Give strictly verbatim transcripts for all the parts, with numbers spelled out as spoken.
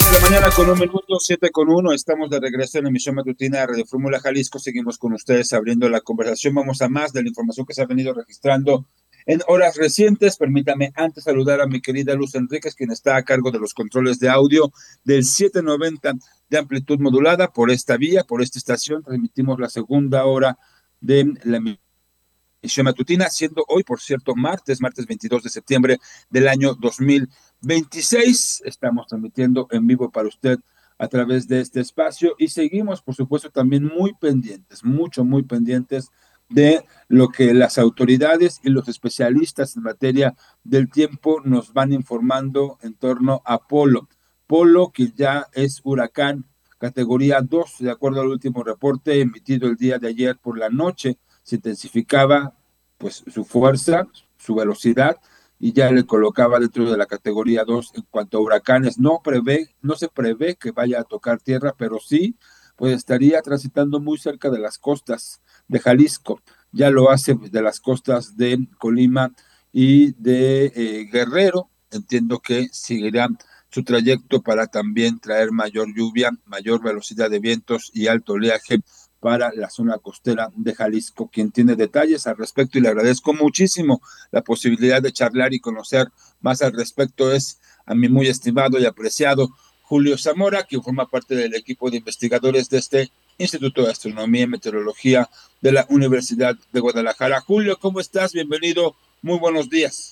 De la mañana con un minuto, siete con uno, estamos de regreso en la emisión matutina de Radio Fórmula Jalisco. Seguimos con ustedes abriendo la conversación. Vamos a más de la información que se ha venido registrando en horas recientes. Permítame antes saludar a mi querida Luz Enríquez, quien está a cargo de los controles de audio del setecientos noventa de amplitud modulada. Por esta vía, por esta estación, transmitimos la segunda hora de la emisión matutina, siendo hoy, por cierto, martes, martes veintidós de septiembre del año dos mil veintiséis. Estamos transmitiendo en vivo para usted a través de este espacio y seguimos, por supuesto, también muy pendientes, mucho, muy pendientes de lo que las autoridades y los especialistas en materia del tiempo nos van informando en torno a Polo. Polo, que ya es huracán categoría dos, de acuerdo al último reporte emitido el día de ayer por la noche, se intensificaba pues su fuerza, su velocidad, y ya le colocaba dentro de la categoría dos en cuanto a huracanes. No prevé, no se prevé que vaya a tocar tierra, pero sí, pues estaría transitando muy cerca de las costas de Jalisco. Ya lo hace de las costas de Colima y de eh, Guerrero. Entiendo que seguirá su trayecto para también traer mayor lluvia, mayor velocidad de vientos y alto oleaje para la zona costera de Jalisco. Quien tiene detalles al respecto, y le agradezco muchísimo la posibilidad de charlar y conocer más al respecto, es a mi muy estimado y apreciado Julio Zamora, quien forma parte del equipo de investigadores de este Instituto de Astronomía y Meteorología de la Universidad de Guadalajara. Julio, ¿cómo estás? Bienvenido, muy buenos días.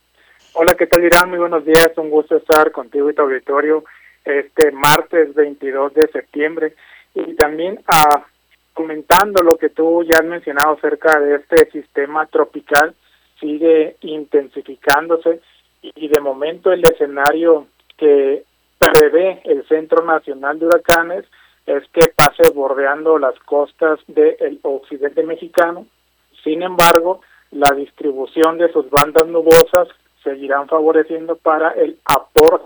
Hola, ¿qué tal, Irán? Muy buenos días, un gusto estar contigo y tu auditorio este martes veintidós de septiembre, y también a comentando lo que tú ya has mencionado acerca de este sistema tropical. Sigue intensificándose y de momento el escenario que prevé el Centro Nacional de Huracanes es que pase bordeando las costas del occidente mexicano. Sin embargo, la distribución de sus bandas nubosas seguirán favoreciendo para el aporte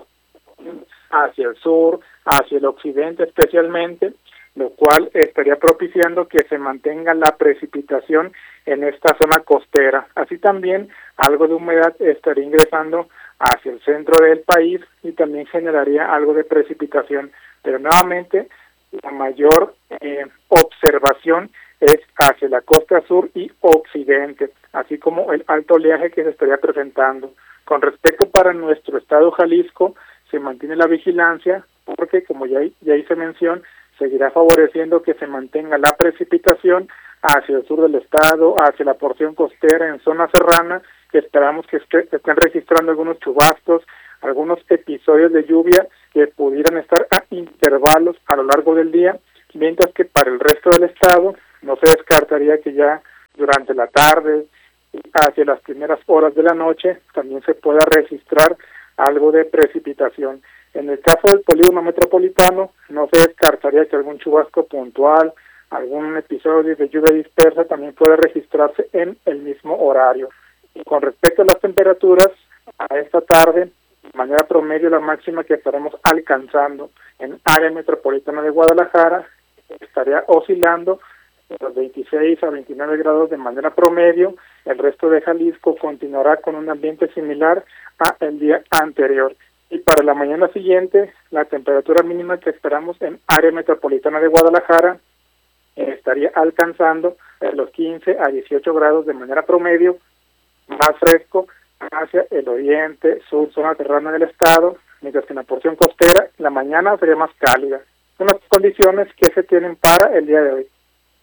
hacia el sur, hacia el occidente especialmente, lo cual estaría propiciando que se mantenga la precipitación en esta zona costera. Así también algo de humedad estaría ingresando hacia el centro del país y también generaría algo de precipitación, pero nuevamente la mayor eh, observación es hacia la costa sur y occidente, así como el alto oleaje que se estaría presentando. Con respecto para nuestro estado Jalisco, se mantiene la vigilancia porque, como ya, ya hice mención, seguirá favoreciendo que se mantenga la precipitación hacia el sur del estado, hacia la porción costera en zona serrana, que esperamos que, esté, que estén registrando algunos chubascos, algunos episodios de lluvia que pudieran estar a intervalos a lo largo del día, mientras que para el resto del estado no se descartaría que ya durante la tarde, hacia las primeras horas de la noche, también se pueda registrar algo de precipitación. En el caso del polígono metropolitano, no se descartaría que algún chubasco puntual, algún episodio de lluvia dispersa también pueda registrarse en el mismo horario. Y con respecto a las temperaturas, a esta tarde, de manera promedio, la máxima que estaremos alcanzando en área metropolitana de Guadalajara estaría oscilando de los veintiséis a veintinueve grados de manera promedio. El resto de Jalisco continuará con un ambiente similar a el día anterior. Y para la mañana siguiente, la temperatura mínima que esperamos en área metropolitana de Guadalajara eh, estaría alcanzando eh, los quince a dieciocho grados de manera promedio, más fresco hacia el oriente, sur, zona serrana del estado, mientras que en la porción costera la mañana sería más cálida. Son las condiciones que se tienen para el día de hoy.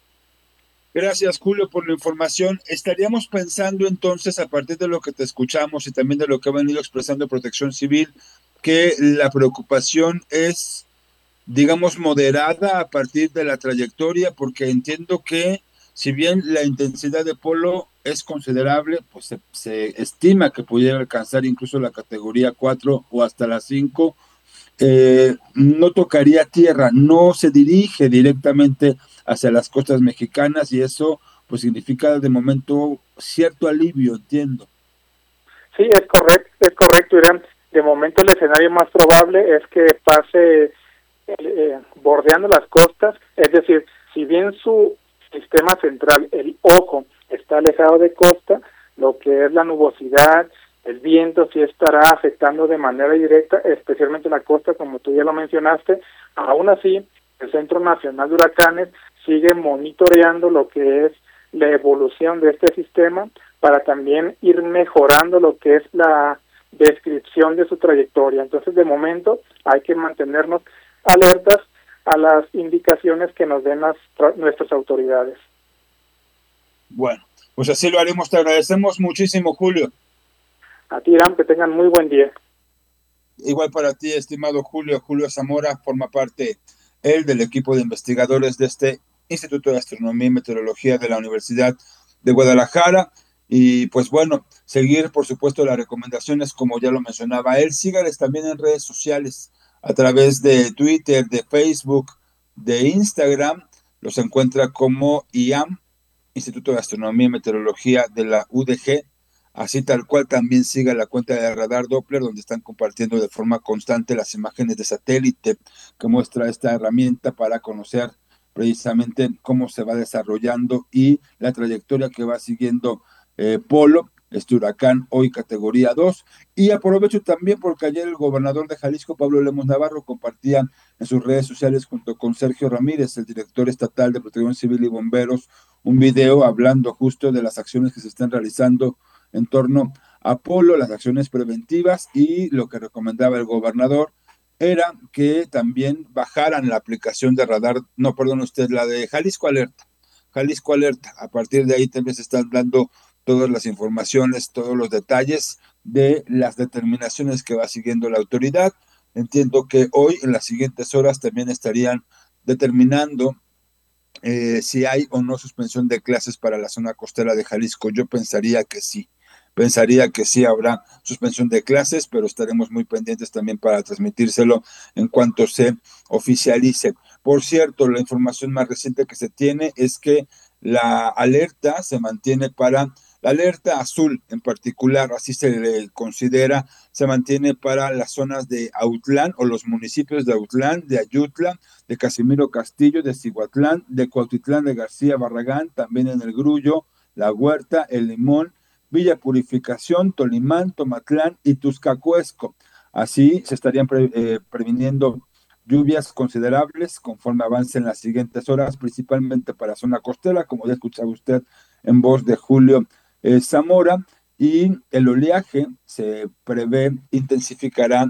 Gracias, Julio, por la información. Estaríamos pensando entonces, a partir de lo que te escuchamos y también de lo que ha venido expresando Protección Civil, que la preocupación es, digamos, moderada a partir de la trayectoria, porque entiendo que si bien la intensidad de Polo es considerable, pues se, se estima que pudiera alcanzar incluso la categoría cuatro o hasta la cinco, eh, no tocaría tierra, no se dirige directamente hacia las costas mexicanas, y eso pues significa de momento cierto alivio, entiendo. Sí, es correcto, es correcto, Irán. De momento el escenario más probable es que pase eh, bordeando las costas, es decir, si bien su sistema central, el ojo, está alejado de costa, lo que es la nubosidad El viento sí estará afectando de manera directa, especialmente la costa, como tú ya lo mencionaste. Aún así, el Centro Nacional de Huracanes sigue monitoreando lo que es la evolución de este sistema para también ir mejorando lo que es la descripción de su trayectoria. Entonces, de momento, hay que mantenernos alertas a las indicaciones que nos den las, nuestras autoridades. Bueno, pues así lo haremos. Te agradecemos muchísimo, Julio. A ti, Irán, que tengan muy buen día. Igual para ti, estimado Julio. Julio Zamora forma parte, él, del equipo de investigadores de este Instituto de Astronomía y Meteorología de la Universidad de Guadalajara. Y pues bueno, seguir, por supuesto, las recomendaciones, como ya lo mencionaba él. Sígales también en redes sociales, a través de Twitter, de Facebook, de Instagram. Los encuentra como I A M, Instituto de Astronomía y Meteorología de la U D G. Así tal cual también siga la cuenta de Radar Doppler, donde están compartiendo de forma constante las imágenes de satélite que muestra esta herramienta para conocer precisamente cómo se va desarrollando y la trayectoria que va siguiendo eh, Polo, este huracán hoy categoría dos. Y aprovecho también porque ayer el gobernador de Jalisco, Pablo Lemos Navarro, compartía en sus redes sociales junto con Sergio Ramírez, el director estatal de Protección Civil y Bomberos, un video hablando justo de las acciones que se están realizando en torno a Polo, las acciones preventivas, y lo que recomendaba el gobernador era que también bajaran la aplicación de radar, no, perdón usted, la de Jalisco Alerta. Jalisco Alerta, a partir de ahí también se están dando todas las informaciones, todos los detalles de las determinaciones que va siguiendo la autoridad. Entiendo que hoy, en las siguientes horas, también estarían determinando eh, si hay o no suspensión de clases para la zona costera de Jalisco. Yo pensaría que sí. Pensaría que sí habrá suspensión de clases, pero estaremos muy pendientes también para transmitírselo en cuanto se oficialice. Por cierto, la información más reciente que se tiene es que la alerta se mantiene para, la alerta azul en particular, así se le considera, se mantiene para las zonas de Autlán o los municipios de Autlán, de Ayutla, de Casimiro Castillo, de Cihuatlán, de Cuautitlán de García Barragán, también en el Grullo, La Huerta, El Limón, Villa Purificación, Tolimán, Tomatlán y Tuscacuesco. Así se estarían pre, eh, previniendo lluvias considerables conforme avancen las siguientes horas, principalmente para zona costera, como ya escuchaba usted en voz de Julio eh, Zamora, y el oleaje se prevé intensificará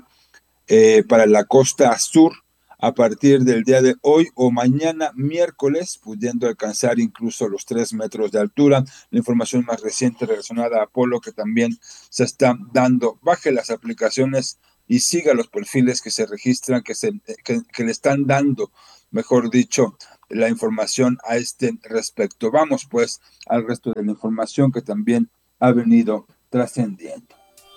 eh, para la costa sur a partir del día de hoy o mañana miércoles, pudiendo alcanzar incluso los tres metros de altura. La información más reciente relacionada a Polo que también se está dando. Baje las aplicaciones y siga los perfiles que se registran, que, se, que, que le están dando, mejor dicho, la información a este respecto. Vamos pues al resto de la información que también ha venido trascendiendo.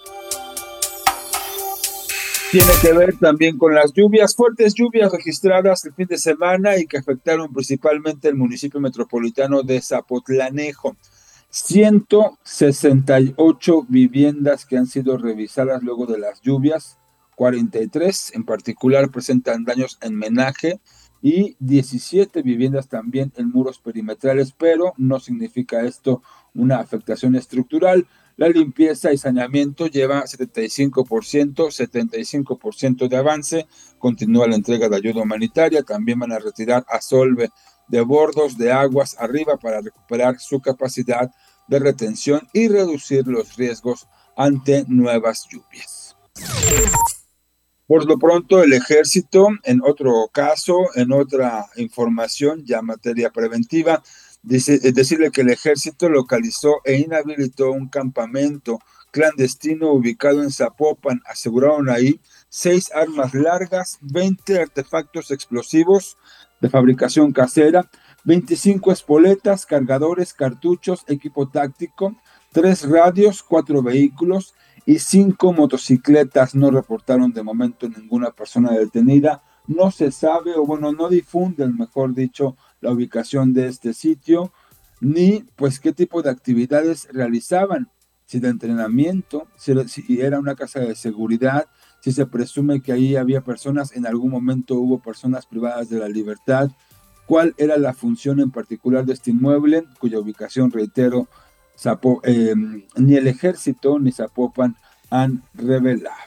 Tiene que ver también con las lluvias, fuertes lluvias registradas el fin de semana y que afectaron principalmente el municipio metropolitano de Zapotlanejo. ciento sesenta y ocho viviendas que han sido revisadas luego de las lluvias, cuarenta y tres en particular presentan daños en menaje y diecisiete viviendas también en muros perimetrales, pero no significa esto una afectación estructural. La limpieza y saneamiento lleva setenta y cinco por ciento, setenta y cinco por ciento de avance. Continúa la entrega de ayuda humanitaria. También van a retirar a Solve de bordos de aguas arriba para recuperar su capacidad de retención y reducir los riesgos ante nuevas lluvias. Por lo pronto, el ejército, en otro caso, en otra información, ya materia preventiva, dice, decirle que el ejército localizó e inhabilitó un campamento clandestino ubicado en Zapopan. Aseguraron ahí seis armas largas, veinte artefactos explosivos de fabricación casera, veinticinco espoletas, cargadores, cartuchos, equipo táctico, tres radios, cuatro vehículos y cinco motocicletas. No reportaron de momento ninguna persona detenida. No se sabe, o bueno, no difunden, mejor dicho, la ubicación de este sitio, ni pues qué tipo de actividades realizaban, si de entrenamiento, si era, si era una casa de seguridad, si se presume que ahí había personas, en algún momento hubo personas privadas de la libertad, cuál era la función en particular de este inmueble, cuya ubicación, reitero, Zapo, eh, ni el ejército ni Zapopan han revelado.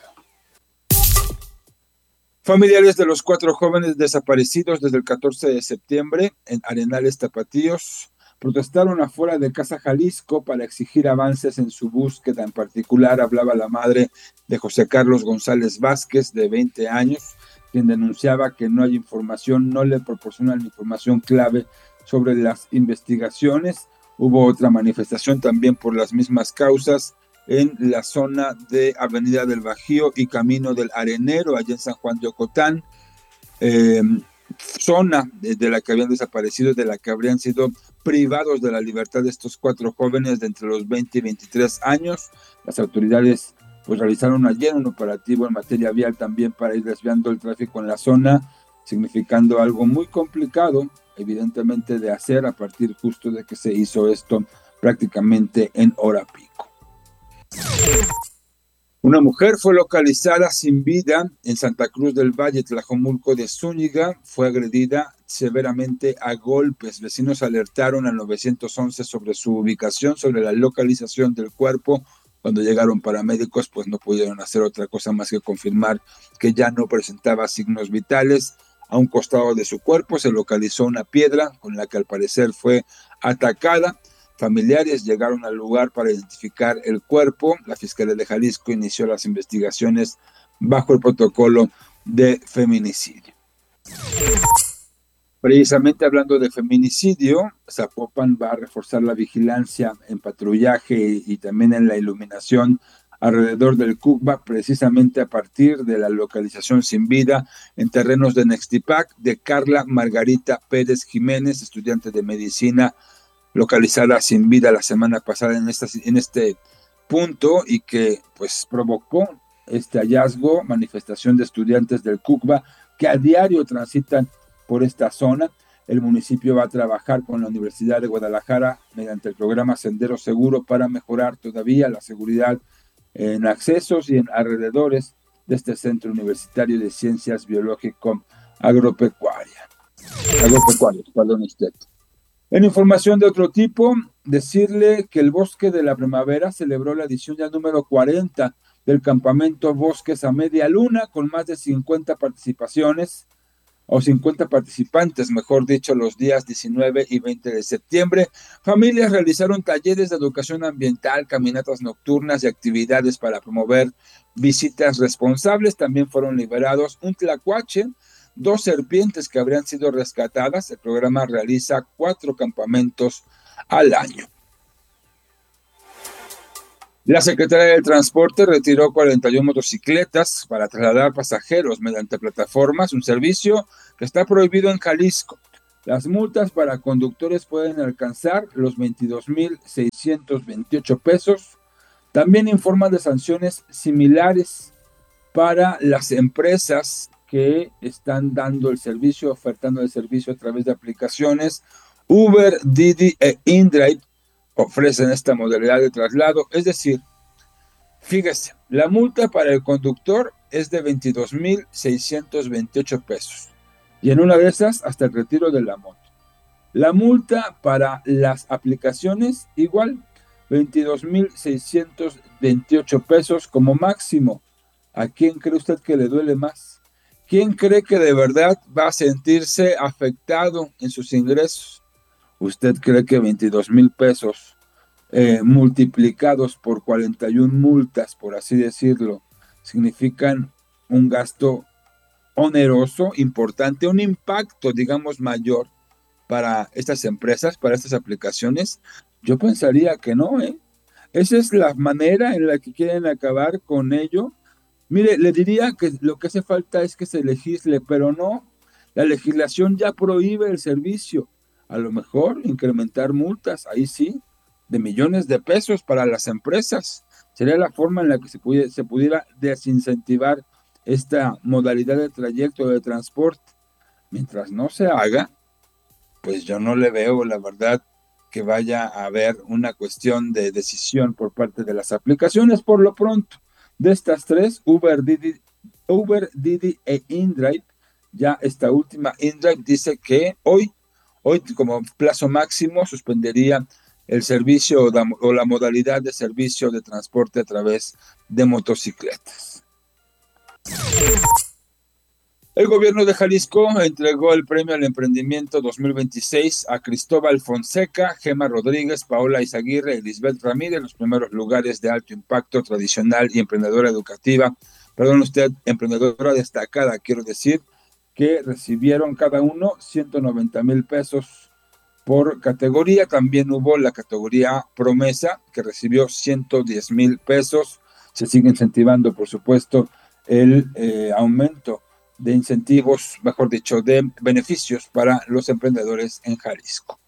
Familiares de los cuatro jóvenes desaparecidos desde el catorce de septiembre en Arenales Tapatíos protestaron afuera de Casa Jalisco para exigir avances en su búsqueda. En particular, hablaba la madre de José Carlos González Vázquez, de veinte años, quien denunciaba que no hay información, no le proporcionan información clave sobre las investigaciones. Hubo otra manifestación también por las mismas causas en la zona de Avenida del Bajío y Camino del Arenero, allá en San Juan de Ocotán, eh, zona de, de la que habían desaparecido, de la que habrían sido privados de la libertad de estos cuatro jóvenes de entre los veinte y veintitrés años. Las autoridades pues realizaron ayer un operativo en materia vial también para ir desviando el tráfico en la zona, significando algo muy complicado, evidentemente, de hacer a partir justo de que se hizo esto prácticamente en hora pico. Una mujer fue localizada sin vida en Santa Cruz del Valle, Tlajomulco de Zúñiga. Fue agredida severamente a golpes. Vecinos alertaron al nueve once sobre su ubicación, sobre la localización del cuerpo. Cuando llegaron paramédicos, pues no pudieron hacer otra cosa más que confirmar que ya no presentaba signos vitales. A un costado de su cuerpo se localizó una piedra con la que al parecer fue atacada. Familiares llegaron al lugar para identificar el cuerpo. La Fiscalía de Jalisco inició las investigaciones bajo el protocolo de feminicidio. Precisamente hablando de feminicidio, Zapopan va a reforzar la vigilancia en patrullaje y también en la iluminación alrededor del Cucba, precisamente a partir de la localización sin vida en terrenos de Nextipac de Carla Margarita Pérez Jiménez, estudiante de medicina, localizada sin vida la semana pasada en, esta, en este punto, y que pues provocó este hallazgo, manifestación de estudiantes del Cucba que a diario transitan por esta zona. El municipio va a trabajar con la Universidad de Guadalajara mediante el programa Sendero Seguro para mejorar todavía la seguridad en accesos y en alrededores de este centro universitario de ciencias biológico agropecuaria. Agropecuario, perdón usted. En información de otro tipo, decirle que el Bosque de la Primavera celebró la edición ya número cuarenta del campamento Bosques a Media Luna, con más de cincuenta participaciones, o cincuenta participantes, mejor dicho, los días diecinueve y veinte de septiembre. Familias realizaron talleres de educación ambiental, caminatas nocturnas y actividades para promover visitas responsables. También fueron liberados un tlacuache, dos serpientes que habrían sido rescatadas. El programa realiza cuatro campamentos al año. La Secretaría del Transporte retiró cuarenta y una motocicletas para trasladar pasajeros mediante plataformas, un servicio que está prohibido en Jalisco. Las multas para conductores pueden alcanzar los veintidós mil seiscientos veintiocho pesos. También informan de sanciones similares para las empresas que están dando el servicio, ofertando el servicio a través de aplicaciones. Uber, Didi e InDrive ofrecen esta modalidad de traslado, es decir, fíjese, la multa para el conductor es de veintidós mil seiscientos veintiocho pesos y en una de esas hasta el retiro de la moto. La multa para las aplicaciones igual, veintidós mil seiscientos veintiocho pesos como máximo. ¿A quién cree usted que le duele más? ¿Quién cree que de verdad va a sentirse afectado en sus ingresos? ¿Usted cree que veintidós mil pesos eh, multiplicados por cuarenta y una multas, por así decirlo, significan un gasto oneroso, importante, un impacto, digamos, mayor para estas empresas, para estas aplicaciones? Yo pensaría que no, ¿eh? Esa es la manera en la que quieren acabar con ello. Mire, le diría que lo que hace falta es que se legisle, pero no, la legislación ya prohíbe el servicio. A lo mejor incrementar multas, ahí sí, de millones de pesos para las empresas. Sería la forma en la que se pudiera, se pudiera desincentivar esta modalidad de trayecto de transporte. Mientras no se haga, pues yo no le veo, la verdad, que vaya a haber una cuestión de decisión por parte de las aplicaciones. Por lo pronto, de estas tres, Uber, Didi, Uber, Didi e InDrive, ya esta última, InDrive, dice que hoy, hoy como plazo máximo suspendería el servicio o la, o la modalidad de servicio de transporte a través de motocicletas. El gobierno de Jalisco entregó el premio al emprendimiento dos mil veintiséis a Cristóbal Fonseca, Gema Rodríguez, Paola Izaguirre y Lisbeth Ramírez, los primeros lugares de alto impacto tradicional y emprendedora educativa, perdón usted, emprendedora destacada, quiero decir, que recibieron cada uno ciento noventa mil pesos por categoría. También hubo la categoría Promesa, que recibió ciento diez mil pesos. Se sigue incentivando, por supuesto, el eh, aumento de incentivos, mejor dicho, de beneficios para los emprendedores en Jalisco.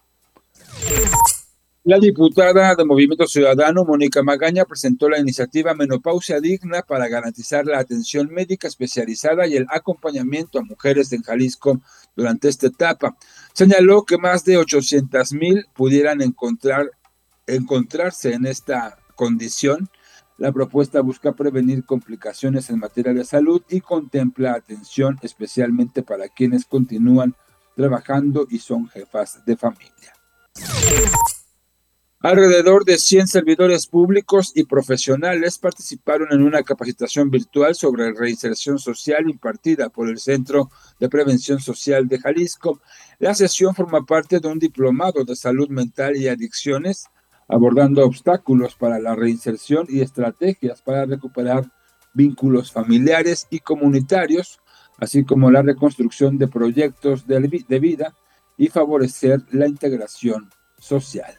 La diputada de Movimiento Ciudadano, Mónica Magaña, presentó la iniciativa Menopausia Digna para garantizar la atención médica especializada y el acompañamiento a mujeres en Jalisco durante esta etapa. Señaló que más de ochocientos mil pudieran encontrar, encontrarse en esta condición. La propuesta busca prevenir complicaciones en materia de salud y contempla atención especialmente para quienes continúan trabajando y son jefas de familia. Alrededor de cien servidores públicos y profesionales participaron en una capacitación virtual sobre reinserción social impartida por el Centro de Prevención Social de Jalisco. La sesión forma parte de un diplomado de salud mental y adicciones, abordando obstáculos para la reinserción y estrategias para recuperar vínculos familiares y comunitarios, así como la reconstrucción de proyectos de, de vida y favorecer la integración social.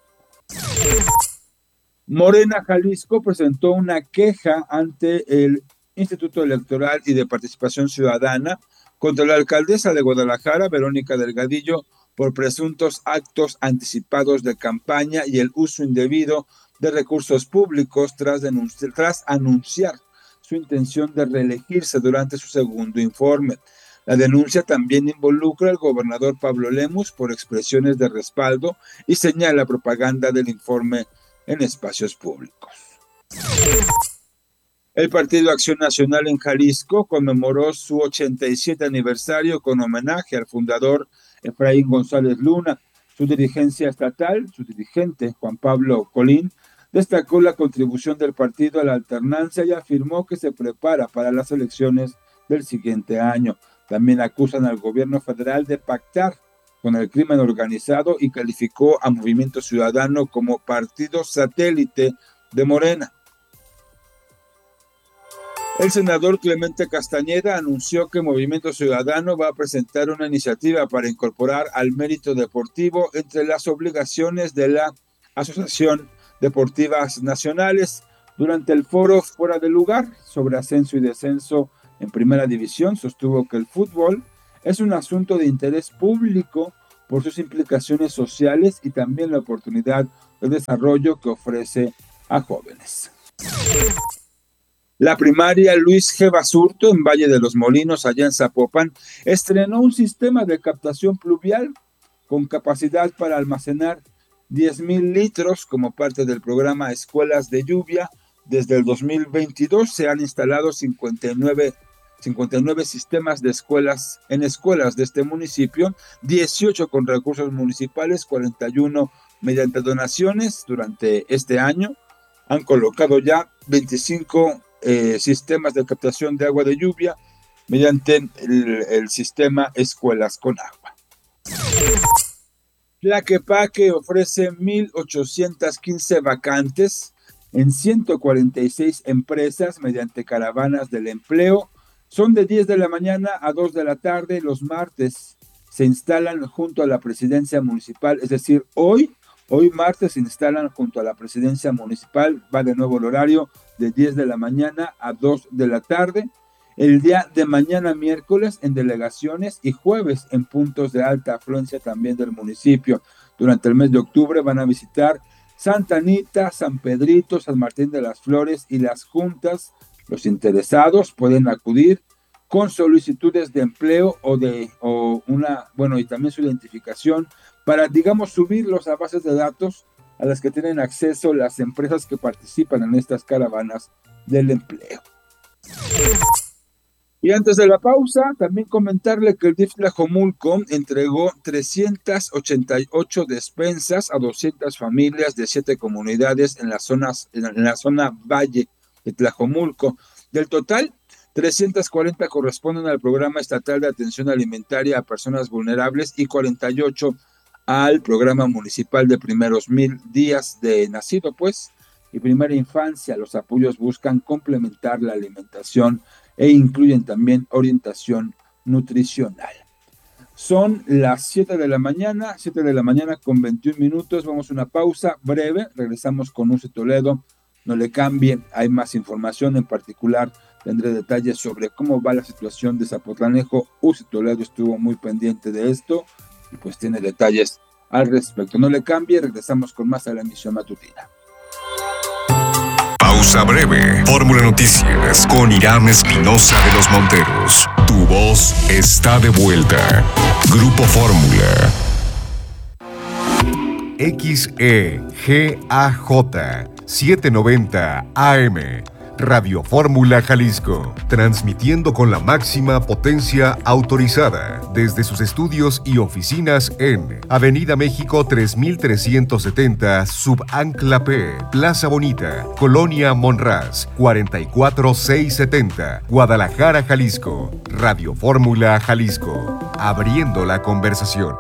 Morena Jalisco presentó una queja ante el Instituto Electoral y de Participación Ciudadana contra la alcaldesa de Guadalajara, Verónica Delgadillo, por presuntos actos anticipados de campaña y el uso indebido de recursos públicos tras, denunciar, tras anunciar su intención de reelegirse durante su segundo informe. La denuncia también involucra al gobernador Pablo Lemus por expresiones de respaldo y señala propaganda del informe en espacios públicos. El Partido Acción Nacional en Jalisco conmemoró su ochenta y siete aniversario con homenaje al fundador Efraín González Luna. Su dirigencia estatal, su dirigente Juan Pablo Colín, destacó la contribución del partido a la alternancia y afirmó que se prepara para las elecciones del siguiente año. También acusan al gobierno federal de pactar con el crimen organizado y calificó a Movimiento Ciudadano como partido satélite de Morena. El senador Clemente Castañeda anunció que Movimiento Ciudadano va a presentar una iniciativa para incorporar al mérito deportivo entre las obligaciones de la Asociación Deportivas Nacionales. Durante el foro Fuera de Lugar sobre ascenso y descenso en Primera División, sostuvo que el fútbol es un asunto de interés público por sus implicaciones sociales y también la oportunidad de desarrollo que ofrece a jóvenes. La primaria Luis G. Basurto, en Valle de los Molinos, allá en Zapopan, estrenó un sistema de captación pluvial con capacidad para almacenar diez mil litros como parte del programa Escuelas de Lluvia. Desde el dos mil veintidós se han instalado cincuenta y nueve, cincuenta y nueve sistemas de escuelas en escuelas de este municipio, dieciocho con recursos municipales, cuarenta y uno mediante donaciones. Durante este año han colocado ya veinticinco Eh, sistemas de captación de agua de lluvia mediante el, el sistema Escuelas con Agua. Tlaquepaque ofrece mil ochocientas quince vacantes en ciento cuarenta y seis empresas mediante caravanas del empleo. Son de diez de la mañana a dos de la tarde. Los martes se instalan junto a la presidencia municipal, es decir, hoy Hoy martes se instalan junto a la presidencia municipal, va de nuevo el horario de diez de la mañana a dos de la tarde. El día de mañana miércoles en delegaciones y jueves en puntos de alta afluencia también del municipio. Durante el mes de octubre van a visitar Santa Anita, San Pedrito, San Martín de las Flores y las juntas. Los interesados pueden acudir con solicitudes de empleo o de o una, bueno, y también su identificación para, digamos, subirlos a bases de datos a las que tienen acceso las empresas que participan en estas caravanas del empleo. Y antes de la pausa, también comentarle que el D I F Tlajomulco entregó trescientas ochenta y ocho despensas a doscientas familias de siete comunidades en las zonas, en la zona Valle de Tlajomulco. Del total, trescientas cuarenta corresponden al Programa Estatal de Atención Alimentaria a Personas Vulnerables y cuarenta y ocho al Programa Municipal de Primeros Mil Días de Nacido, pues, y Primera Infancia. Los apoyos buscan complementar la alimentación e incluyen también orientación nutricional. Son las siete de la mañana, siete de la mañana con veintiún minutos. Vamos a una pausa breve, regresamos con Uce Toledo. No le cambie, hay más información, en particular tendré detalles sobre cómo va la situación de Zapotlanejo. Uce Toledo estuvo muy pendiente de esto y pues tiene detalles al respecto. No le cambie, regresamos con más a la emisión matutina. Pausa breve. Fórmula Noticias con Irán Espinosa de los Monteros. Tu voz está de vuelta. Grupo Fórmula. X E G A J setecientos noventa A M. Radio Fórmula Jalisco, transmitiendo con la máxima potencia autorizada desde sus estudios y oficinas en Avenida México tres mil trescientos setenta, Subancla P, Plaza Bonita, Colonia Monraz, cuarenta y cuatro mil seiscientos setenta, Guadalajara, Jalisco. Radio Fórmula Jalisco, abriendo la conversación.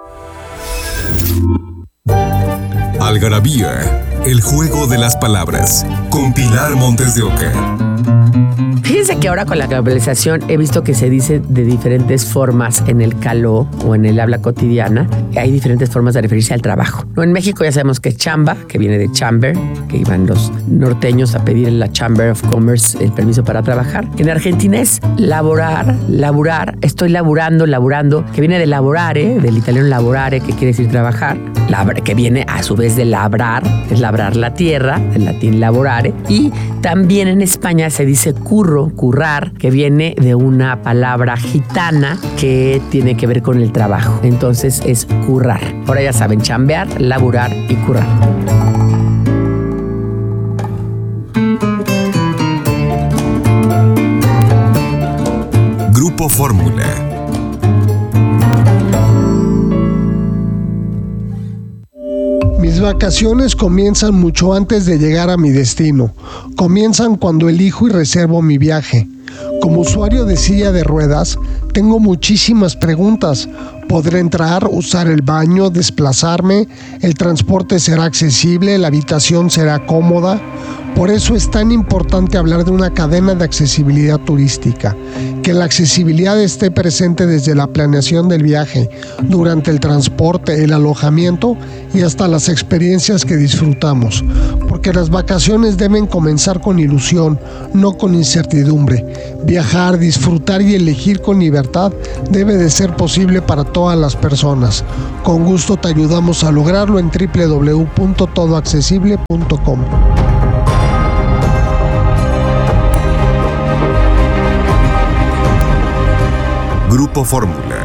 Algarabía, el juego de las palabras, con Pilar Montes de Oca. Fíjense que ahora con la globalización he visto que se dice de diferentes formas en el caló o en el habla cotidiana. Hay diferentes formas de referirse al trabajo. ¿No? En México ya sabemos que es chamba, que viene de chamber, que iban los norteños a pedir en la Chamber of Commerce el permiso para trabajar. En Argentina es laborar, laburar, estoy laburando, laburando, que viene de laborare, del italiano laborare, que quiere decir trabajar, labra, que viene a su vez de labrar, es labrar la tierra, del latín laborare. Y también en España se dice curro, currar, que viene de una palabra gitana que tiene que ver con el trabajo. Entonces es currar. Ahora ya saben, chambear, laburar y currar. Grupo Fórmula. Mis vacaciones comienzan mucho antes de llegar a mi destino. Comienzan cuando elijo y reservo mi viaje. Como usuario de silla de ruedas, tengo muchísimas preguntas. ¿Podré entrar, usar el baño, desplazarme? ¿El transporte será accesible? ¿La habitación será cómoda? Por eso es tan importante hablar de una cadena de accesibilidad turística, que la accesibilidad esté presente desde la planeación del viaje, durante el transporte, el alojamiento y hasta las experiencias que disfrutamos, porque las vacaciones deben comenzar con ilusión, no con incertidumbre. Viajar, disfrutar y elegir con libertad debe de ser posible para todas las personas. Con gusto te ayudamos a lograrlo en doble u doble u doble u punto todo accesible punto com. Grupo Fórmula.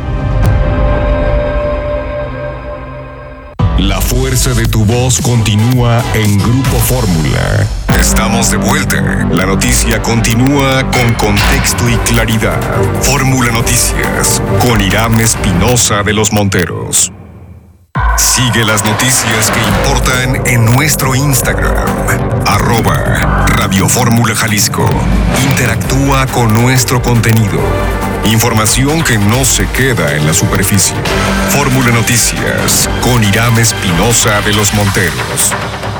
La fuerza de tu voz continúa en Grupo Fórmula. Estamos de vuelta. La noticia continúa con contexto y claridad. Fórmula Noticias con Irán Espinosa de los Monteros. Sigue las noticias que importan en nuestro Instagram, arroba Radio Fórmula Jalisco. Interactúa con nuestro contenido. Información que no se queda en la superficie. Fórmula Noticias con Irán Espinosa de los Monteros.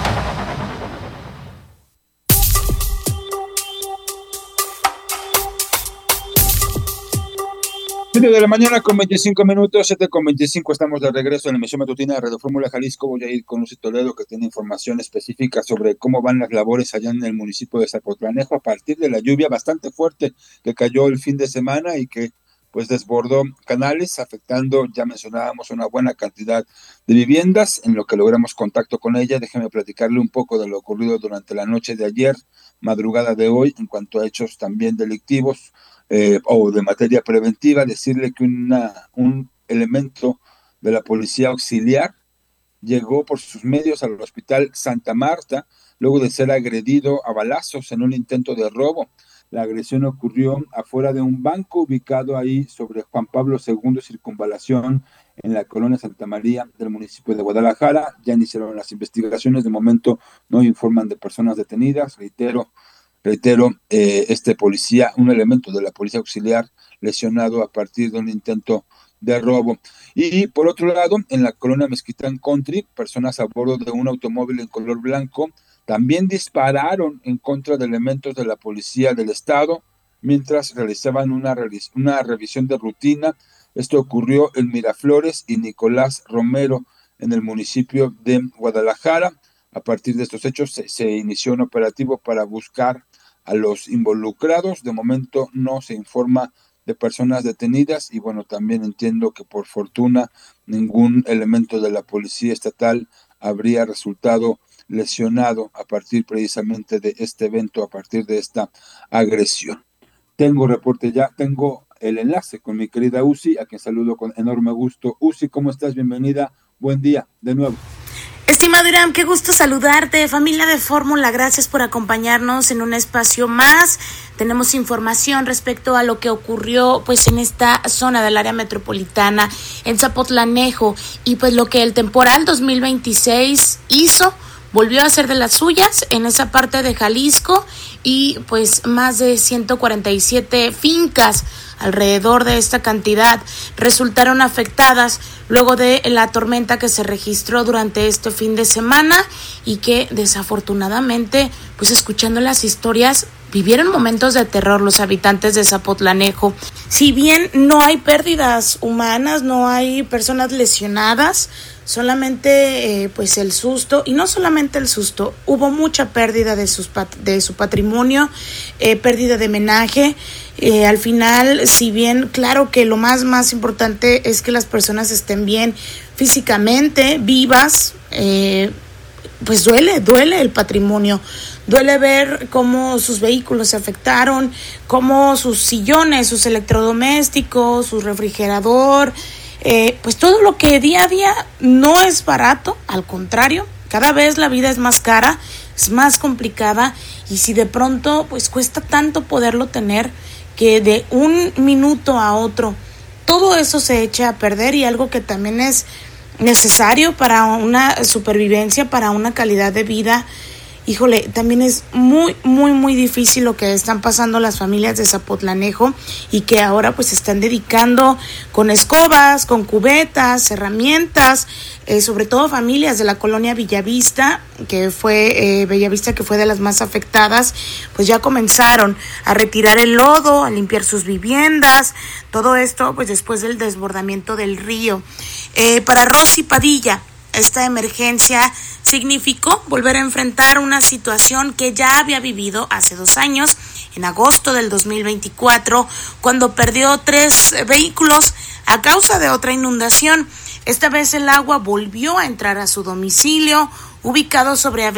siete de la mañana con veinticinco minutos, siete con veinticinco, estamos de regreso en la emisión matutina de Radio Fórmula Jalisco. Voy a ir con Uce Toledo, que tiene información específica sobre cómo van las labores allá en el municipio de Zapotlanejo a partir de la lluvia bastante fuerte que cayó el fin de semana y que pues desbordó canales, afectando, ya mencionábamos, una buena cantidad de viviendas. En lo que logramos contacto con ella, déjeme platicarle un poco de lo ocurrido durante la noche de ayer, madrugada de hoy, en cuanto a hechos también delictivos, Eh, o de materia preventiva. Decirle que una, un elemento de la policía auxiliar llegó por sus medios al hospital Santa Marta luego de ser agredido a balazos en un intento de robo. La agresión ocurrió afuera de un banco ubicado ahí sobre Juan Pablo segundo Circunvalación, en la colonia Santa María del municipio de Guadalajara. Ya iniciaron las investigaciones, de momento no informan de personas detenidas. Reitero, reitero, eh, este policía, un elemento de la policía auxiliar lesionado a partir de un intento de robo. Y por otro lado, en la colonia Mezquitán Country, personas a bordo de un automóvil en color blanco también dispararon en contra de elementos de la policía del estado mientras realizaban una, una revisión de rutina. Esto ocurrió en Miraflores y Nicolás Romero, en el municipio de Guadalajara. A partir de estos hechos se, se inició un operativo para buscar a los involucrados. De momento no se informa de personas detenidas y bueno, también entiendo que por fortuna ningún elemento de la policía estatal habría resultado lesionado a partir precisamente de este evento, a partir de esta agresión. Tengo reporte ya, tengo el enlace con mi querida Uzi, a quien saludo con enorme gusto. Uzi, ¿cómo estás? Bienvenida, buen día de nuevo. Estimado Irán, qué gusto saludarte, familia de Fórmula, gracias por acompañarnos en un espacio más. Tenemos información respecto a lo que ocurrió pues en esta zona del área metropolitana, en Zapotlanejo, y pues lo que el temporal dos mil veintiséis hizo. Volvió a hacer de las suyas en esa parte de Jalisco y pues más de ciento cuarenta y siete fincas alrededor de esta cantidad resultaron afectadas luego de la tormenta que se registró durante este fin de semana y que desafortunadamente, pues escuchando las historias, vivieron momentos de terror los habitantes de Zapotlanejo. Si bien no hay pérdidas humanas, no hay personas lesionadas, solamente eh, pues el susto, y no solamente el susto, hubo mucha pérdida de, sus pat- de su patrimonio, eh, pérdida de menaje. Eh, al final, si bien claro que lo más más importante es que las personas estén bien físicamente, vivas, eh, pues duele, duele el patrimonio, duele ver cómo sus vehículos se afectaron, cómo sus sillones, sus electrodomésticos, su refrigerador, eh, pues todo lo que día a día no es barato, al contrario, cada vez la vida es más cara, es más complicada, y si de pronto pues cuesta tanto poderlo tener, que de un minuto a otro todo eso se echa a perder, y algo que también es necesario para una supervivencia, para una calidad de vida. Híjole, también es muy, muy, muy difícil lo que están pasando las familias de Zapotlanejo y que ahora pues se están dedicando con escobas, con cubetas, herramientas, eh, sobre todo familias de la colonia Bellavista, que fue, eh, Bellavista que fue de las más afectadas, pues ya comenzaron a retirar el lodo, a limpiar sus viviendas, todo esto pues después del desbordamiento del río. Eh, para Rosy Padilla, esta emergencia significó volver a enfrentar una situación que ya había vivido hace dos años, en agosto del dos mil veinticuatro, cuando perdió tres vehículos a causa de otra inundación. Esta vez el agua volvió a entrar a su domicilio, ubicado sobre